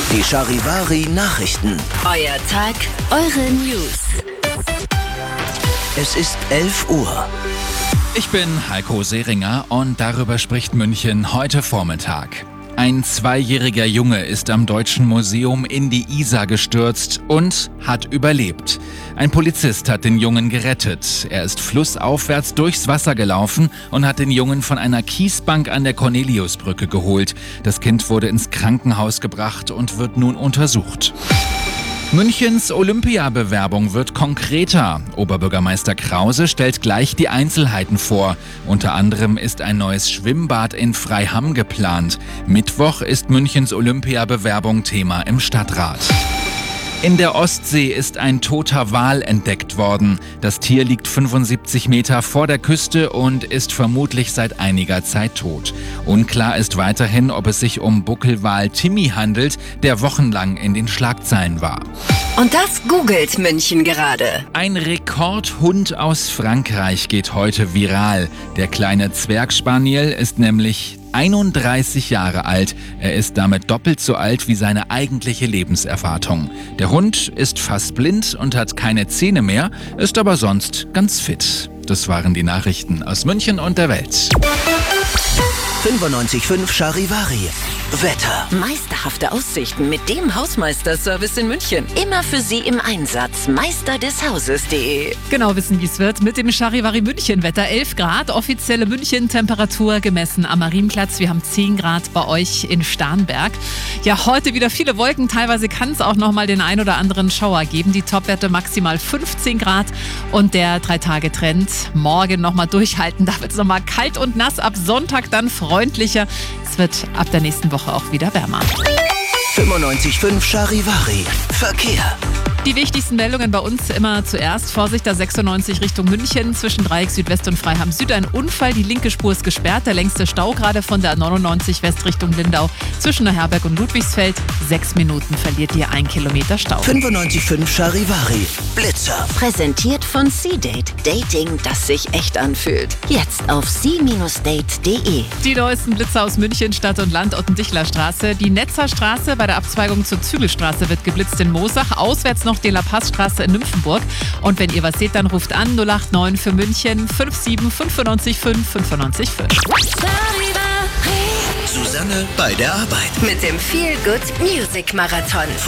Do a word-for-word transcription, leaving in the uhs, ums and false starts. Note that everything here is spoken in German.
Die Charivari Nachrichten. Euer Tag, eure News. Es ist elf Uhr. Ich bin Heiko Seringer und darüber spricht München heute Vormittag. Ein zweijähriger Junge ist am Deutschen Museum in die Isar gestürzt und hat überlebt. Ein Polizist hat den Jungen gerettet. Er ist flussaufwärts durchs Wasser gelaufen und hat den Jungen von einer Kiesbank an der Corneliusbrücke geholt. Das Kind wurde ins Krankenhaus gebracht und wird nun untersucht. Münchens Olympiabewerbung wird konkreter. Oberbürgermeister Krause stellt gleich die Einzelheiten vor. Unter anderem ist ein neues Schwimmbad in Freiham geplant. Mittwoch ist Münchens Olympiabewerbung Thema im Stadtrat. In der Ostsee ist ein toter Wal entdeckt worden. Das Tier liegt fünfundsiebzig Meter vor der Küste und ist vermutlich seit einiger Zeit tot. Unklar ist weiterhin, ob es sich um Buckelwal Timmy handelt, der wochenlang in den Schlagzeilen war. Und das googelt München gerade. Ein Rekordhund aus Frankreich geht heute viral. Der kleine Zwergspaniel ist nämlich einunddreißig Jahre alt. Er ist damit doppelt so alt wie seine eigentliche Lebenserwartung. Der Hund ist fast blind und hat keine Zähne mehr, ist aber sonst ganz fit. Das waren die Nachrichten aus München und der Welt. fünfundneunzig Komma fünf Charivari. Wetter. Meisterhafte Aussichten mit dem Hausmeister-Service in München. Immer für Sie im Einsatz. meister des hauses punkt de. Genau wissen, wie es wird mit dem Charivari München Wetter. elf Grad, offizielle München-Temperatur gemessen am Marienplatz. Wir haben zehn Grad bei euch in Starnberg. Ja, heute wieder viele Wolken. Teilweise kann es auch noch mal den ein oder anderen Schauer geben. Die Topwerte maximal fünfzehn Grad und der Drei-Tage-Trend morgen noch mal durchhalten. Da wird es noch mal kalt und nass. Ab Sonntag dann freundlicher. Es wird ab der nächsten Woche auch wieder wärmer. fünfundneunzig Komma fünf Charivari. Verkehr. Die wichtigsten Meldungen bei uns immer zuerst. Vorsicht, der sechsundneunzig Richtung München zwischen Dreieck Südwest und Freiham Süd. Ein Unfall, die linke Spur ist gesperrt. Der längste Stau gerade von der neunundneunzig West Richtung Lindau zwischen Neuherberg und Ludwigsfeld. Sechs Minuten verliert ihr ein Kilometer Stau. fünfundneunzig Komma fünf Charivari. Blitzer. Präsentiert von C-Date. Dating, das sich echt anfühlt. Jetzt auf c Bindestrich date punkt de. Die neuesten Blitzer aus München, Stadt und Land, Ottendichler-Straße. Die Netzerstraße bei der Abzweigung zur Zügelstraße wird geblitzt in Moosach. Auswärts noch die La Paz-Straße in Nymphenburg. Und wenn ihr was seht, dann ruft an null acht neun für München fünf sieben fünf neun fünf fünf neun fünf. Susanne bei der Arbeit. Mit dem Feel Good Music Marathon.